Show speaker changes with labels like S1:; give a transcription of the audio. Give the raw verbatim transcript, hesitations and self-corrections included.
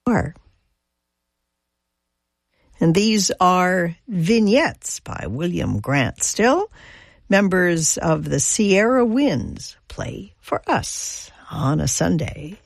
S1: are. And these are vignettes by William Grant Still. Members of the Sierra Winds play for us on a Sunday.